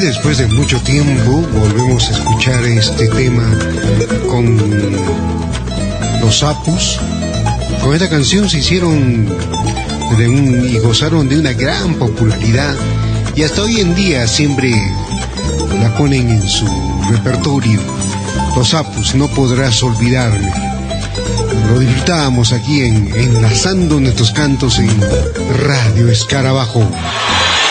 después de mucho tiempo volvemos a escuchar este tema con los Sapos. Con esta canción se hicieron y gozaron de una gran popularidad, y hasta hoy en día siempre la ponen en su repertorio. Los Sapos, No Podrás Olvidarme. Lo disfrutábamos aquí enlazando nuestros cantos en Radio Escarabajo.